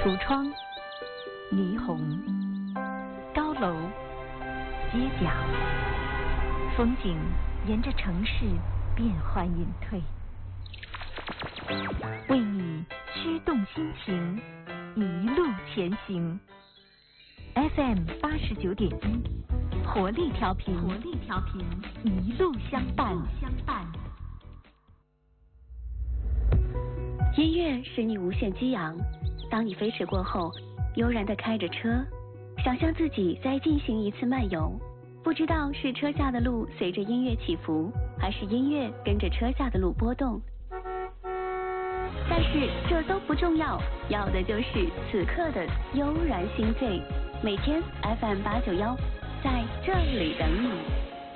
橱窗、霓虹、高楼、街角，风景沿着城市变幻隐退，为你驱动心情，一路前行。FM 89.1，活力调频，一路相伴。音乐使你无限激昂，当你飞驰过后，悠然地开着车，想象自己在进行一次漫游，不知道是车下的路随着音乐起伏，还是音乐跟着车下的路波动。但是这都不重要，要的就是此刻的悠然心醉。每天 FM 891，在这里等你。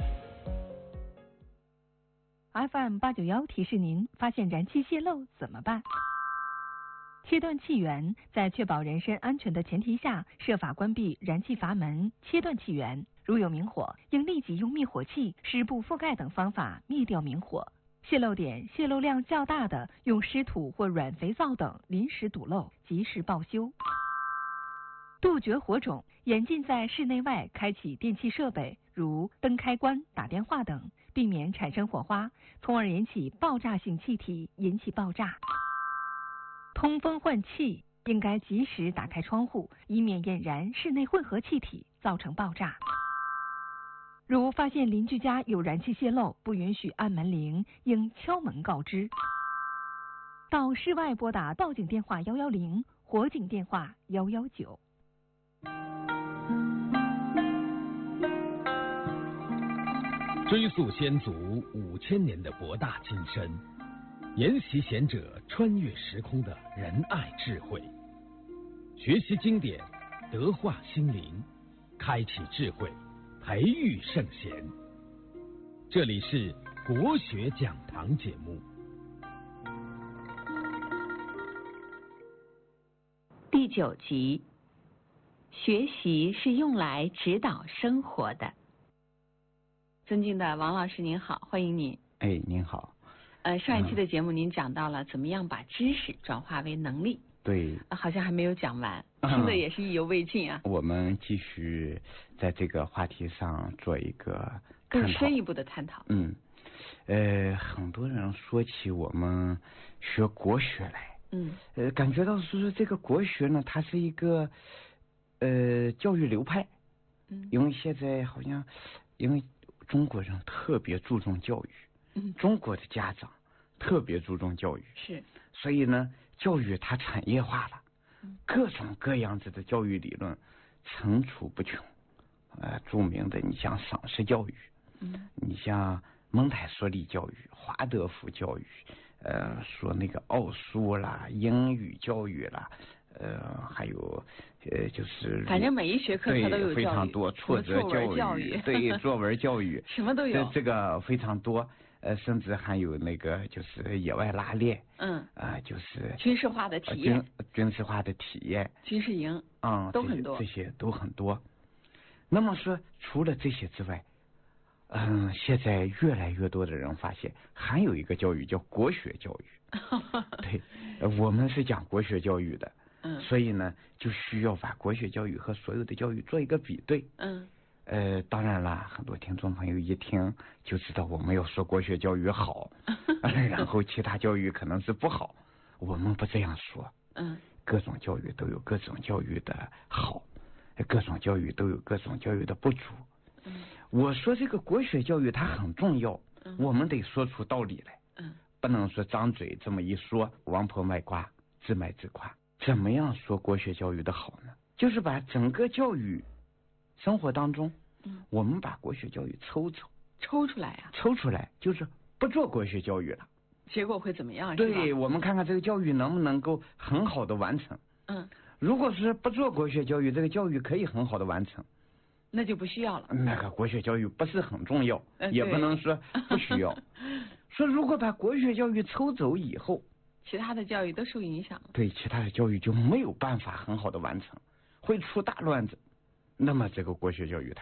FM 891提示您：发现燃气泄漏怎么办？切断气源，在确保人身安全的前提下，设法关闭燃气阀门，切断气源。如有明火，应立即用灭火器、湿布覆盖等方法灭掉明火。泄漏点、泄漏量较大的，用湿土或软肥皂等临时堵漏，及时报修。杜绝火种，严禁在室内外开启电气设备，如灯开关、打电话等，避免产生火花，从而引起爆炸性气体，引起爆炸。通风换气，应该及时打开窗户，以免引燃室内混合气体，造成爆炸。如发现邻居家有燃气泄漏，不允许按门铃，应敲门告知。到室外拨打报警电话110，火警电话119。 追溯先祖5000年的博大精深，研习贤者穿越时空的仁爱智慧，学习经典，德化心灵，开启智慧，培育圣贤。这里是国学讲堂节目第9集，学习是用来指导生活的。尊敬的王老师您好，欢迎您。 哎，您好。 上一期的节目您讲到了怎么样把知识转化为能力。 对。 好像还没有讲完，听的也是意犹未尽啊。 我们继续在这个话题上做一个更深一步的探讨。 很多人说起我们学国学来，感觉到是说这个国学呢，它是一个教育流派。因为现在好像因为中国人特别注重教育，中国的家长特别注重教育， 是， 所以呢，教育它产业化了，各种各样子的教育理论层出不穷。著名的你像赏识教育，你像蒙台梭利教育、华德福教育，说那个奥数啦、英语教育啦。还有就是反正每一学科它都有教育， 非常多，挫折教育，对，作文教育什么都有， 这个非常多。甚至还有那个就是野外拉练，就是军事化的体验， 军事化的体验， 军事营，都很多， 这些都很多。那么说，除了这些之外，现在越来越多的人发现，还有一个教育叫国学教育。对，我们是讲国学教育的。所以呢，就需要把国学教育和所有的教育做一个比对。当然啦，很多听众朋友一听就知道我们要说国学教育好，然后其他教育可能是不好。我们不这样说。各种教育都有各种教育的好，各种教育都有各种教育的不足。我说这个国学教育它很重要，我们得说出道理来。不能说张嘴这么一说，王婆卖瓜，自卖自夸。怎么样说国学教育的好呢？就是把整个教育生活当中，我们把国学教育抽出来啊，抽出来就是不做国学教育了， 结果会怎么样？ 对，我们看看这个教育能不能够很好的完成。如果是不做国学教育，这个教育可以很好的完成， 那就不需要了。 那个国学教育不是很重要，也不能说不需要。说如果把国学教育抽走以后， 其他的教育都受影响了， 对，其他的教育就没有办法很好的完成，会出大乱子。那么这个国学教育它